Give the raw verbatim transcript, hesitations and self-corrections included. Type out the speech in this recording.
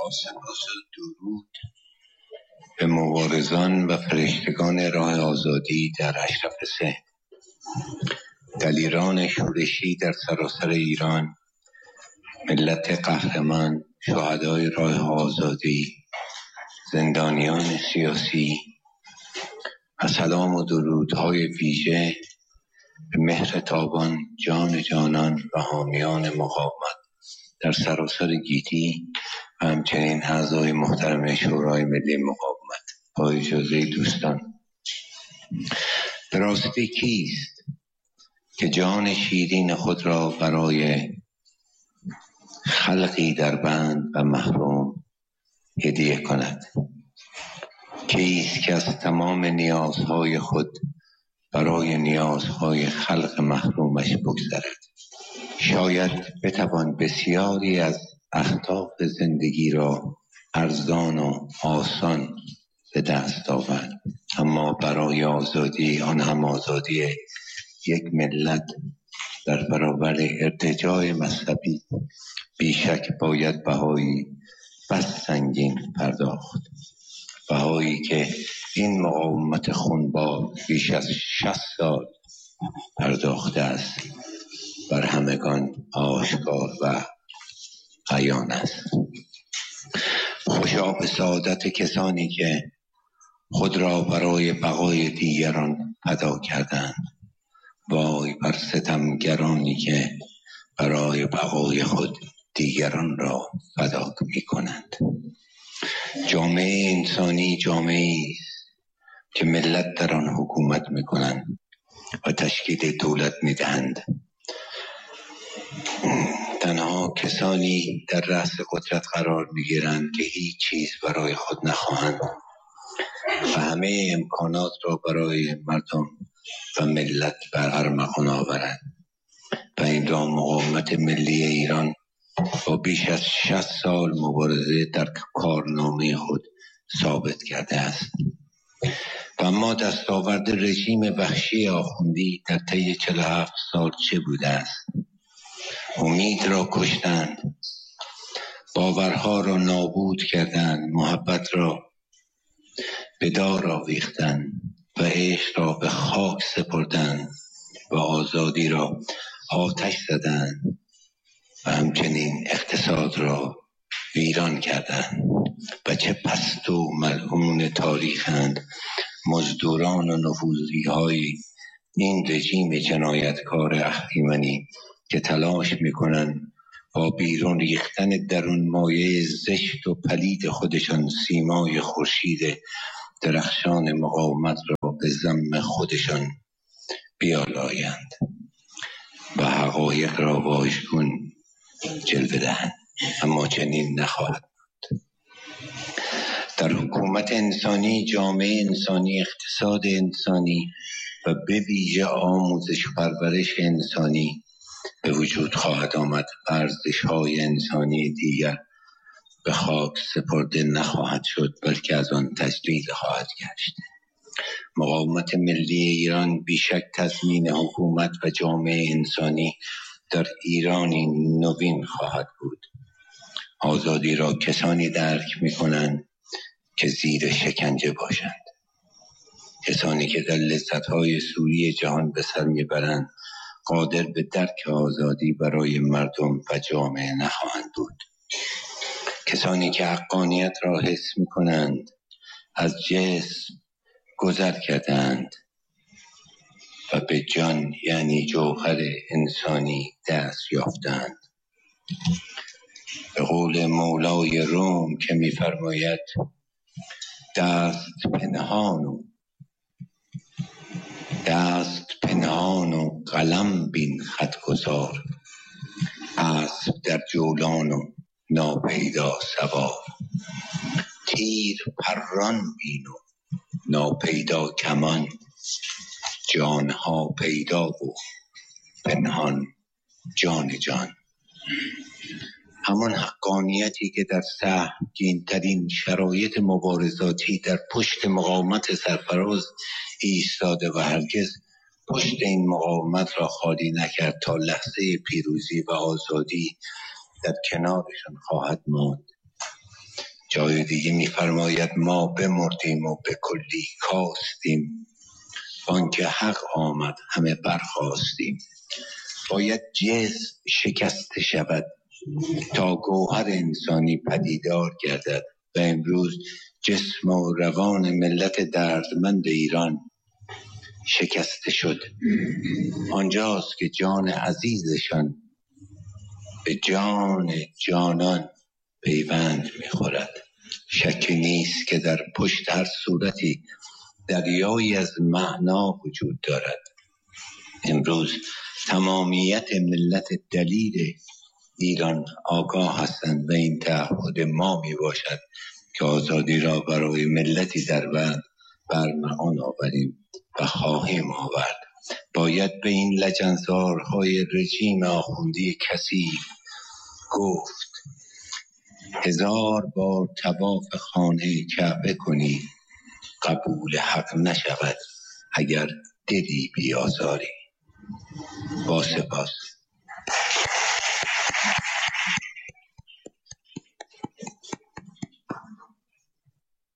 با سپاس و درود به مبارزان و فرشتگان راه آزادی در اشرف سه، دلیران شورشی در سراسر ایران، ملت قهرمان، شهدای راه آزادی، زندانیان سیاسی و سلام و درودهای ویژه به مهر تابان جان جانان و حامیان مقاومت در سراسر گیتی و همچنین اعضای محترم شورای ملی مقاومت. با اجازه دوستان، به راستی کیست که جان شیرین خود را برای خلقی در بند و محروم هدیه کند؟ کیست که از تمام نیازهای خود برای نیازهای خلق محرومش بگذرد؟ شاید بتوان بسیاری از اهداف زندگی را ارزان و آسان به دست آورد، اما برای آزادی، آن هم آزادی یک ملت در برابر ارتجاع مذهبی، بیشک باید بهایی بس سنگین پرداخت، بهایی که این مقاومت خونبار بیش از شصت سال پرداخته است بر همگان آشکار و عیان است. خوشا به سعادت کسانی که خود را برای بقای دیگران فدا کردند. وای بر ستمگرانی که برای بقای خود دیگران را فدا می کنند. جامعه انسانی جامعه است که ملت در آن حکومت می کنند و تشکیل دولت می دهند. تنها کسانی در رأس قدرت قرار می گیرند که هیچ چیز برای خود نخواهند و همه امکانات را برای مردم و ملت بر ارمغان آورند و این را مقاومت ملی ایران با بیش از شصت سال مبارزه در کارنامه خود ثابت کرده است. و اما دستاورد رژیم وحشی آخوندی در طی چهل و هفت سال چه بوده است؟ امید را کشتند، باورها را نابود کردند، محبت را به دار آویختند و عشق را به خاک سپردند و آزادی را آتش زدند و همچنین اقتصاد را ویران کردند. و چه پست و ملعون تاریخند مزدوران و نفوذی های این رژیم جنایتکار اهریمنی که تلاش میکنند با بیرون ریختن درون مایه زشت و پلید خودشان سیمای خورشید درخشان مقاومت را به ذم خودشان بیالایند و حقایق را واژگون جلوه دهند، اما چنین نخواهد بود. در حکومت انسانی، جامعه انسانی، اقتصاد انسانی و به ویژه آموزش و پرورش انسانی به وجود خواهد آمد. ارزش‌های انسانی دیگر به خاک سپرده نخواهد شد، بلکه از آن تجدید خواهد گشت. مقاومت ملی ایران بیشک تضمین حکومت و جامعه انسانی در ایرانی نوین خواهد بود. آزادی را کسانی درک می کنند که زیر شکنجه باشند، کسانی که در لذت‌های سوری جهان به سر میبرند قادر به درک آزادی برای مردم و جامعه نخواهند بود. کسانی که حقانیت را حس میکنند از جسم گذر کردند و به جان یعنی جوهر انسانی دست یافتند. به قول مولای روم که می‌فرماید دست پنهان و دست پنهان و قلم بین خط گذار، اسب در جولان و ناپیدا سوار، تیر پران بین و ناپیدا کمان، جانها پیدا و پنهان جان جان. همان حقانیتی که در سهمگین‌ترین شرایط مبارزاتی در پشت مقاومت سرفراز ایستاده و هرگز پشت این مقاومت را خالی نکرد تا لحظه پیروزی و آزادی در کنارشان خواهد ماند. جای دیگه میفرماید ما بمردیم و به کلی کاستیم، آنکه حق آمد همه برخاستیم. باید جسم شکسته شود تا گوهر انسانی پدیدار گردد و امروز جسم و روان ملت دردمند ایران شکسته شد. آنجاست که جان عزیزشان به جان جانان پیوند می‌خورد. شکی نیست که در پشت هر صورتی دریایی از معنا وجود دارد. امروز تمامیت ملت دلیر ایران آگاه هستند و این تعهد ما می باشد که آزادی را برای ملتی در بند برمغان آوریم و خواهیم آورد. باید به این لجنزارهای رژیم آخوندی کثیف گفت هزار بار طواف خانه کعبه کنی قبول حق نشود اگر دلی بیازاری. با سپاس.